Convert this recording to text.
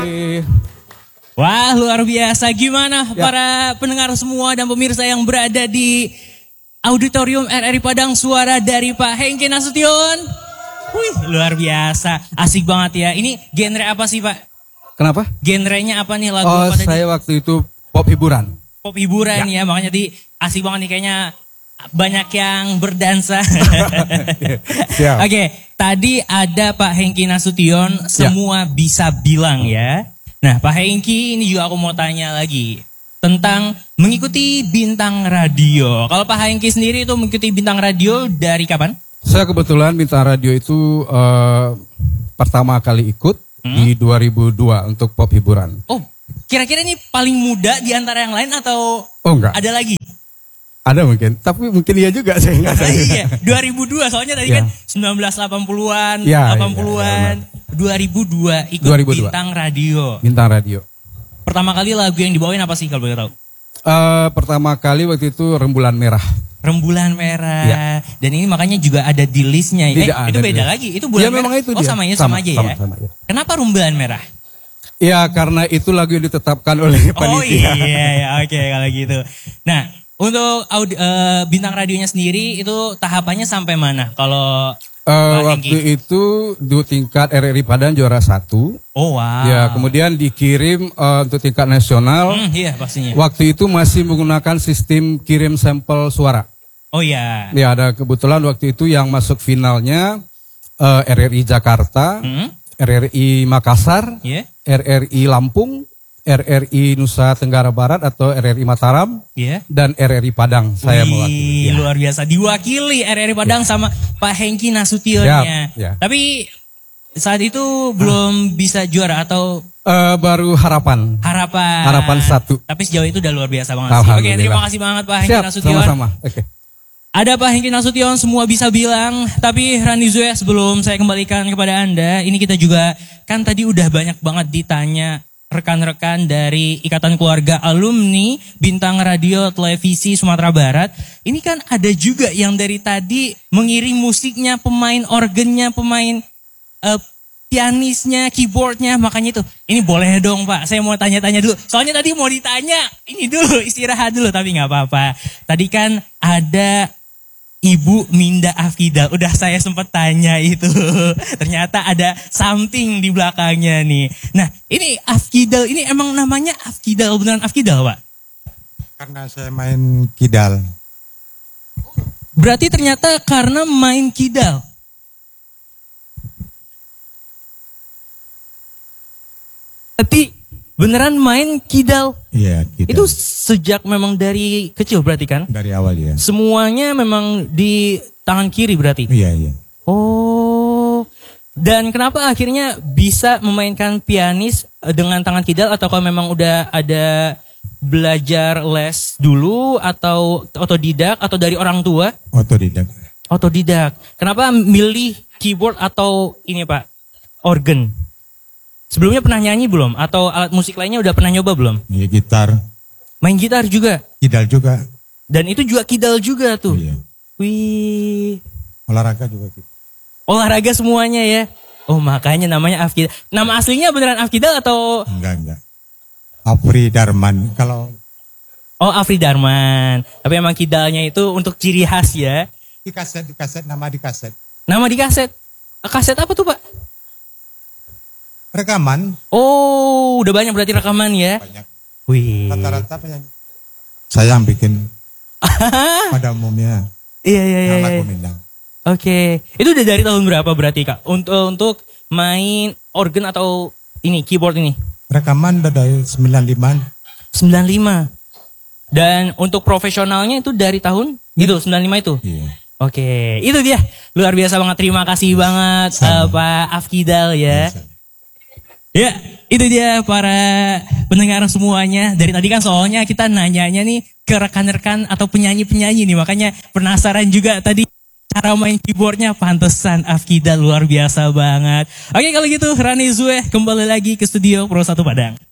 Wah, luar biasa. Gimana para pendengar semua dan pemirsa yang berada di Auditorium RRI Padang, suara dari Pak Hengki Nasution. Wih, luar biasa. Asik banget ya. Ini genre apa sih, Pak? Kenapa? Genrenya apa nih lagu? Oh, saya waktu itu pop hiburan. Pop hiburan ya, makanya asik banget nih kayaknya banyak yang berdansa. Oke, tadi ada Pak Hengki Nasution, semua bisa bilang ya. Nah, Pak Hengki, ini juga aku mau tanya lagi tentang mengikuti bintang radio. Kalau Pak Hengki sendiri itu mengikuti bintang radio dari kapan? Saya kebetulan bintang radio itu pertama kali ikut di 2002 untuk pop hiburan. Oh, kira-kira ini paling muda di antara yang lain atau enggak? Ada lagi? Ada mungkin, tapi mungkin iya juga saya nggak tahu. Iya, 2002 soalnya tadi kan 1980-an, 80-an, 2002 ikut bintang radio. Bintang radio. Pertama kali lagu yang dibawain apa sih kalau boleh tahu? Pertama kali waktu itu Rembulan Merah. Rembulan Merah. Ya. Dan ini makanya juga ada di listnya. Itu beda lagi. Itu bulan merah. Memang itu dia. Sama aja ya. Sama. Kenapa Rembulan Merah? Ya karena itu lagu yang ditetapkan oleh panitia. Oh iya, oke kalau gitu. Nah, untuk bintang radionya sendiri itu tahapannya sampai mana? Kalau waktu itu di tingkat RRI Padang juara 1. Oh wow. Ya, kemudian dikirim untuk tingkat nasional. Iya pastinya. Waktu itu masih menggunakan sistem kirim sampel suara. Oh iya. Ya, ada kebetulan waktu itu yang masuk finalnya RRI Jakarta, RRI Makassar, RRI Lampung, RRI Nusa Tenggara Barat atau RRI Mataram, dan RRI Padang. Saya mewakili. Luar biasa, diwakili RRI Padang sama Pak Hengki Nasutionnya. Tapi saat itu belum bisa juara atau baru harapan 1. Tapi sejauh itu udah luar biasa banget sih. Oke, terima kasih banget Pak Hengki Nasution. Sama-sama. Oke. Ada Pak Hengki Nasution, semua bisa bilang. Tapi Rani Zue, sebelum saya kembalikan kepada Anda, ini kita juga kan tadi udah banyak banget ditanya rekan-rekan dari Ikatan Keluarga Alumni Bintang Radio Televisi Sumatera Barat. Ini kan ada juga yang dari tadi mengiring musiknya, pemain organnya, pemain pianisnya, keyboardnya. Makanya itu, ini boleh dong Pak, saya mau tanya-tanya dulu. Soalnya tadi mau ditanya, ini dulu istirahat dulu, tapi gak apa-apa. Tadi kan ada Ibu Minda Afkidal, udah saya sempat tanya itu. Ternyata ada something di belakangnya nih. Nah, ini Afkidal, ini emang namanya Afkidal, beneran Afkidal, Pak? Karena saya main kidal. Berarti ternyata karena main kidal. Berarti beneran main kidal? Iya, kidal. Itu sejak memang dari kecil berarti kan? Dari awal ya. Semuanya memang di tangan kiri berarti? Iya. Oh, dan kenapa akhirnya bisa memainkan pianis dengan tangan kidal? Atau kalau memang udah ada belajar les dulu atau otodidak atau dari orang tua? Otodidak. Otodidak. Kenapa milih keyboard atau ini Pak, organ? Sebelumnya pernah nyanyi belum? Atau alat musik lainnya udah pernah nyoba belum? Iya, gitar. Main gitar juga? Kidal juga. Dan itu juga kidal juga tuh? Iya. Wih. Olahraga juga gitu. Olahraga semuanya ya? Oh makanya namanya Afkidal. Nama aslinya beneran Afkidal atau? Enggak. Afri Darman. Kalau. Oh Afri Darman. Tapi emang kidalnya itu untuk ciri khas ya? Di kaset, nama di kaset. Nama di kaset? Kaset apa tuh Pak? Rekaman. Oh, udah banyak berarti rekaman ya? Banyak. Wih. Rata-rata penyanyi. Saya yang bikin. Pada umumnya. Iya. Lagu Minang. Oke. Itu udah dari tahun berapa berarti Kak? Untuk main organ atau ini, keyboard ini? Rekaman dari 95. 95. Dan untuk profesionalnya itu dari tahun? Itu, 95 itu? Iya. Oke. Itu dia. Luar biasa banget. Terima kasih banget Pak Afkidal ya. Ya, itu dia para pendengar semuanya. Dari tadi kan soalnya kita nanyanya nih ke rekan-rekan atau penyanyi-penyanyi nih. Makanya penasaran juga tadi cara main keyboardnya. Pantesan Afkidal luar biasa banget. Oke kalau gitu Rani Zue kembali lagi ke studio Pro 1 Padang.